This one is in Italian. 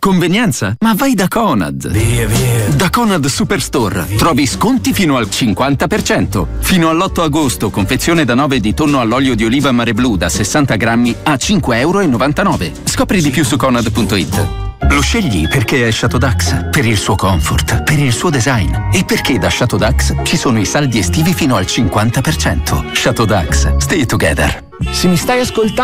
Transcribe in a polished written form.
Convenienza? Ma vai da Conad. Via. Da Conad Superstore trovi sconti fino al 50%. Fino all'8 agosto, confezione da 9 di tonno all'olio di oliva Mare Blu da 60 grammi a €5,99. Scopri di più su Conad.it. Lo scegli perché è Chateau Dax, per il suo comfort, per il suo design e perché da Chateau Dax ci sono i saldi estivi fino al 50%. Chateau Dax, stay together. Se mi stai ascoltando